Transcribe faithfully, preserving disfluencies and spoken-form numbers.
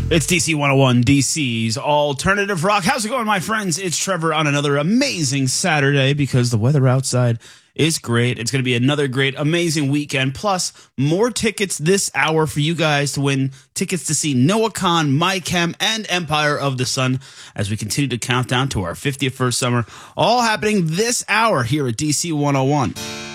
It's D C one oh one, D C's Alternative Rock. How's it going, my friends? It's Trevor on another amazing Saturday because the weather outside is great. It's going to be another great, amazing weekend. Plus, more tickets this hour for you guys to win tickets to see Noah Kahan, My Chem, and Empire of the Sun as we continue to count down to our fiftieth first summer. All happening this hour here at D C one oh one.